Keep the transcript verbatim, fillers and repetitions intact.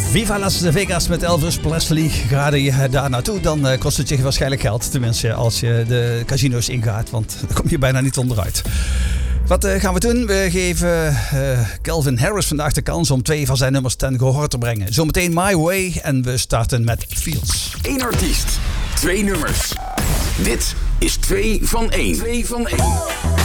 Viva Las Vegas met Elvis Presley. Ga je daar naartoe, dan uh, kost het je waarschijnlijk geld. Tenminste, als je de casino's ingaat, want daar kom je bijna niet onderuit. Wat uh, gaan we doen? We geven uh, Calvin Harris vandaag de kans om twee van zijn nummers ten gehoor te brengen. Zometeen My Way en we starten met Feels. Eén artiest, twee nummers. Dit is twee van één. Twee van één.